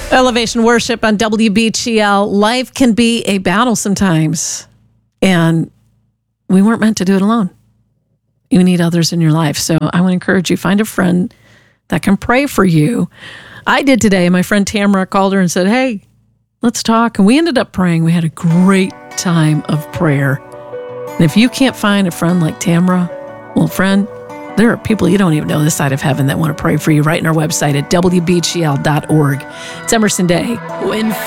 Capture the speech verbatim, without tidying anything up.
Elevation Worship on W B G L. Life can be a battle sometimes, and we weren't meant to do it alone. You need others in your life. So I want to encourage you, find a friend that can pray for you. I did today. My friend Tamara called her and said, hey, let's talk. And we ended up praying. We had a great time of prayer. And if you can't find a friend like Tamara, well, friend, there are people you don't even know this side of heaven that want to pray for you right on our website at W B G L dot org. It's Emerson Day. When